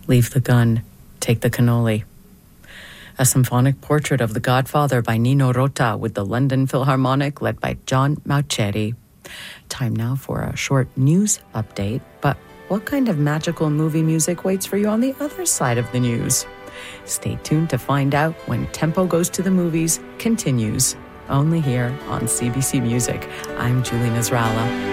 Leave the gun, take the cannoli. A symphonic portrait of The Godfather by Nino Rota with the London Philharmonic led by John Mauceri. Time now for a short news update, but what kind of magical movie music waits for you on the other side of the news? Stay tuned to find out when Tempo Goes to the Movies continues, only here on CBC Music. I'm Julie Nasrallah.